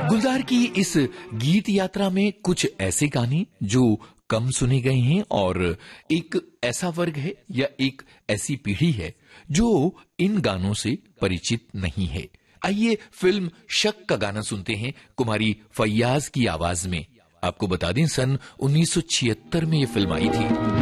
गुलजार की इस गीत यात्रा में कुछ ऐसे गाने जो कम सुने गए हैं और एक ऐसा वर्ग है या एक ऐसी पीढ़ी है जो इन गानों से परिचित नहीं है। आइए फिल्म शक का गाना सुनते हैं कुमारी फैयाज की आवाज में। आपको बता दें सन 1976 में ये फिल्म आई थी।